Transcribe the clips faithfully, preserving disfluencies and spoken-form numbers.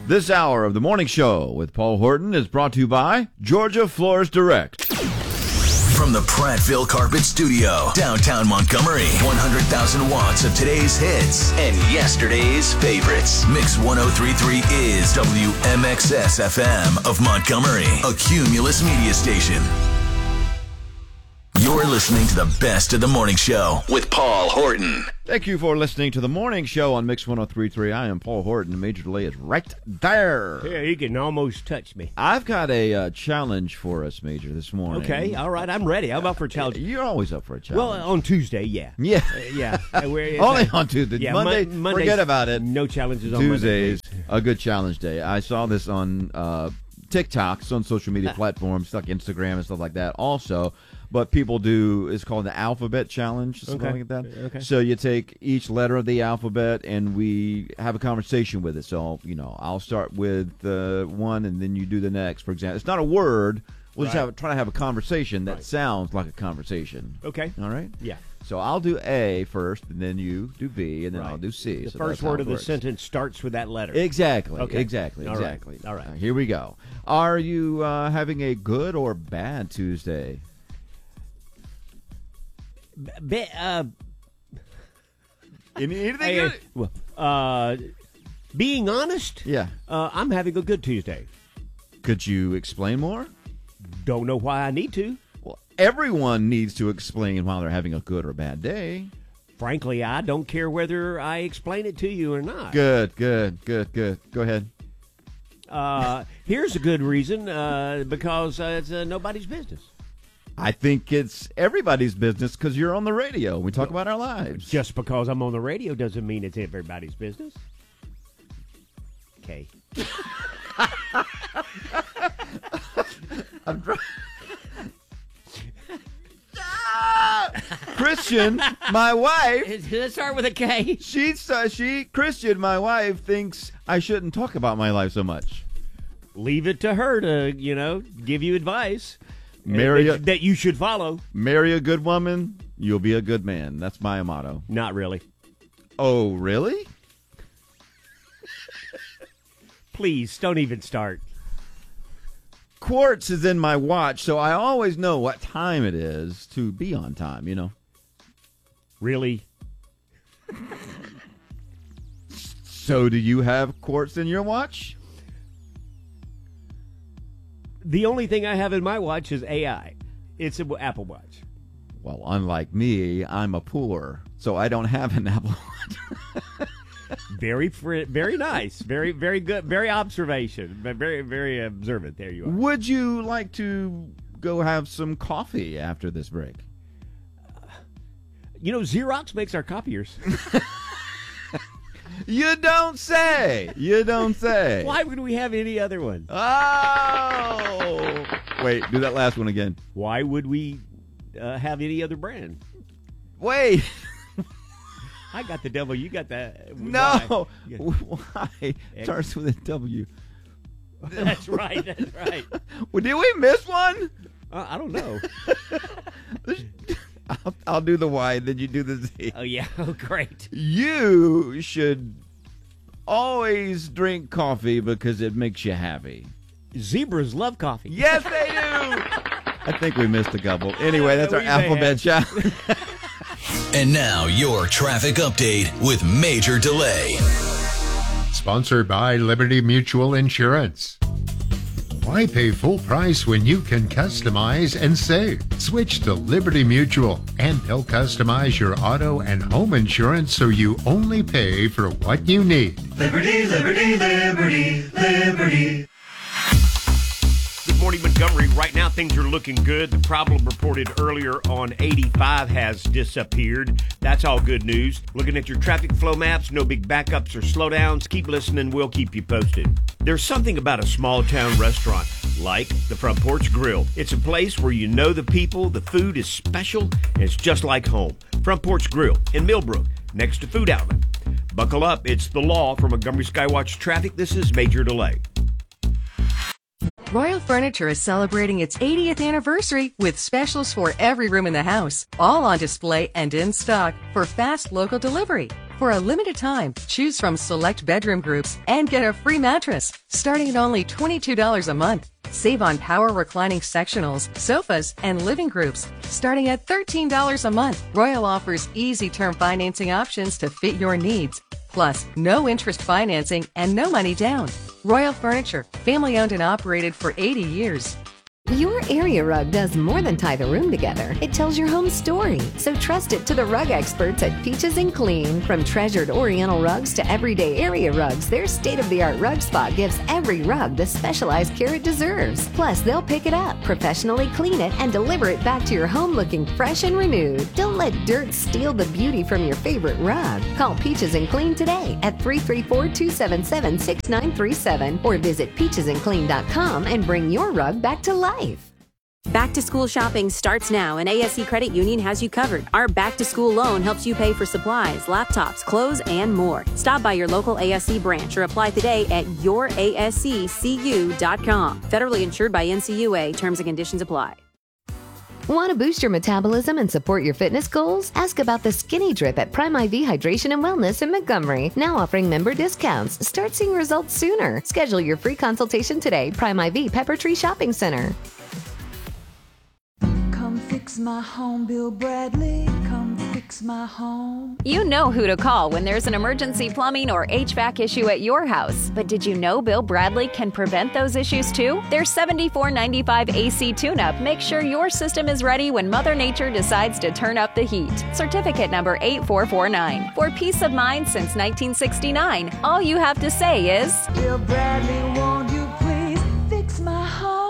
This hour of the morning show with Paul Horton is brought to you by Georgia Floors Direct. From the Prattville Carpet Studio, downtown Montgomery, one hundred thousand watts of today's hits and yesterday's favorites. Mix one oh three point three is W M X S F M of Montgomery, a Cumulus media station. You're listening to the best of the morning show with Paul Horton. Thank you for listening to the morning show on Mix one oh three point three. I am Paul Horton. Major Delay is right there. Yeah, you can almost touch me. I've got a uh, challenge for us, Major, this morning. Okay, all right, I'm ready. I'm up for a challenge. You're always up for a challenge. Well, on Tuesday, yeah. Yeah. Uh, yeah. Uh, we're- Only on Tuesday. Yeah, Monday, Mon- Mondays, forget about it. No challenges on Tuesdays, Monday. a good challenge day. I saw this on uh, TikTok, it's on social media platforms like Instagram and stuff like that also. But people do, it's called the alphabet challenge, something Okay. like that. Okay. So you take each letter of the alphabet and we have a conversation with it. So, you know, I'll start with uh, one and then you do the next, for example. It's not a word. We'll just Right. have try to have a conversation that Right. sounds like a conversation. Okay. All right? Yeah. So I'll do A first, and then you do B, and then Right. I'll do C. The So first that's how word it of the works. sentence starts with that letter. Exactly. Okay. Exactly. All right. Exactly. All right. Uh, here we go. Are you uh, having a good or bad Tuesday? Be, uh, Any, anything hey, good? well, uh, being honest, Yeah. uh, I'm having a good Tuesday. Could you explain more? Don't know why I need to. Well, everyone needs to explain why they're having a good or bad day. Frankly, I don't care whether I explain it to you or not. Good, good, good, good. Go ahead. Uh, here's a good reason, uh, because uh, it's uh, nobody's business. I think it's everybody's business because you're on the radio. We talk about our lives. Just because I'm on the radio doesn't mean it's everybody's business. Okay. I'm trying. Christian, my wife. Let's start with a K. She uh, she Christian, my wife, thinks I shouldn't talk about my life so much. Leave it to her to, you know, give you advice Marry a, that, that you should follow. marry a good woman, you'll be a good man. That's my motto. Not really. Oh, really? Please, don't even start. Quartz is in my watch, so I always know what time it is to be on time, you know. Really? So do you have quartz in your watch? The only thing I have in my watch is A I. It's an Apple Watch. Well, unlike me, I'm a poor, so I don't have an Apple Watch. Very, fr- very nice. Very, very good. Very observation. Very, very observant. There you are. Would you like to go have some coffee after this break? You know, Xerox makes our copiers. You don't say. You don't say. Why would we have any other one? Oh. Wait, do that last one again. Why would we uh, have any other brand? Wait. I got the devil. You got that. No. Why? Why? Starts with a W. That's right. That's right. Well, did we miss one? Uh, I don't know. I'll, I'll do the Y, then you do the Z. Oh, yeah. Oh, great. You should always drink coffee because it makes you happy. Zebras love coffee. Yes, they do. I think we missed a couple. Anyway, that's our We may alphabet have. challenge. And now your traffic update with Major Delay. Sponsored by Liberty Mutual Insurance. Why pay full price when you can customize and save? Switch to Liberty Mutual and they'll customize your auto and home insurance so you only pay for what you need. Liberty, liberty, liberty, liberty. Good morning, Montgomery. Right now, things are looking good. The problem reported earlier on eighty-five has disappeared. That's all good news. Looking at your traffic flow maps, no big backups or slowdowns. Keep listening. We'll keep you posted. There's something about a small town restaurant, like the Front Porch Grill. It's a place where you know the people, the food is special, and it's just like home. Front Porch Grill in Millbrook, next to Food Outlet. Buckle up. It's the law for Montgomery Skywatch Traffic. This is Major Delay. Royal Furniture is celebrating its eightieth anniversary with specials for every room in the house, all on display and in stock for fast local delivery. For a limited time, choose from select bedroom groups and get a free mattress starting at only twenty-two dollars a month. Save on power reclining sectionals, sofas, and living groups starting at thirteen dollars a month. Royal offers easy term financing options to fit your needs. Plus, no interest financing and no money down. Royal Furniture, family owned and operated for eighty years. Your area rug does more than tie the room together. It tells your home story. So trust it to the rug experts at Peaches and Clean. From treasured Oriental rugs to everyday area rugs, their state-of-the-art rug spot gives every rug the specialized care it deserves. Plus, they'll pick it up, professionally clean it, and deliver it back to your home looking fresh and renewed. Don't let dirt steal the beauty from your favorite rug. Call Peaches and Clean today at three three four, two seven seven, six nine three seven or visit peaches and clean dot com and bring your rug back to life. Back to school shopping starts now, and A S C Credit Union has you covered. Our back to school loan helps you pay for supplies, laptops, clothes, and more. Stop by your local A S C branch or apply today at your A S C C U dot com. Federally insured by N C U A. Terms and conditions apply. Want to boost your metabolism and support your fitness goals? Ask about the Skinny Drip at Prime I V Hydration and Wellness in Montgomery. Now offering member discounts. Start seeing results sooner. Schedule your free consultation today. Prime I V Pepper Tree Shopping Center. Come fix my home, Bill Bradley. Come fix my home. You know who to call when there's an emergency plumbing or H V A C issue at your house. But did you know Bill Bradley can prevent those issues too? Their seventy-four ninety-five A C tune-up makes sure your system is ready when Mother Nature decides to turn up the heat. Certificate number eight four four nine. For peace of mind since nineteen sixty-nine, all you have to say is, Bill Bradley, won't you please fix my home?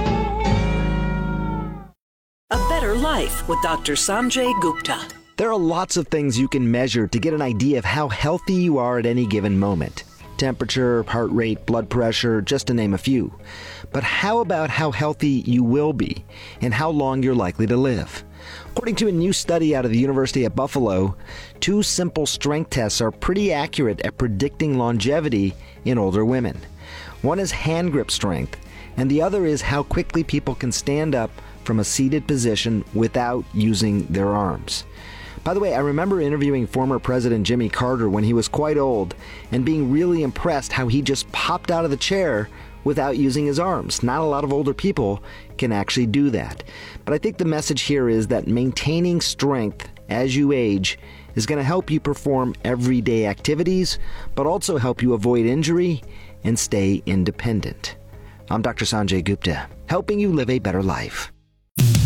A Better Life with Doctor Sanjay Gupta. There are lots of things you can measure to get an idea of how healthy you are at any given moment. Temperature, heart rate, blood pressure, just to name a few. But how about how healthy you will be and how long you're likely to live? According to a new study out of the University at Buffalo, two simple strength tests are pretty accurate at predicting longevity in older women. One is hand grip strength, and the other is how quickly people can stand up from a seated position without using their arms. By the way, I remember interviewing former President Jimmy Carter when he was quite old and being really impressed how he just popped out of the chair without using his arms. Not a lot of older people can actually do that. But I think the message here is that maintaining strength as you age is going to help you perform everyday activities, but also help you avoid injury and stay independent. I'm Doctor Sanjay Gupta, helping you live a better life.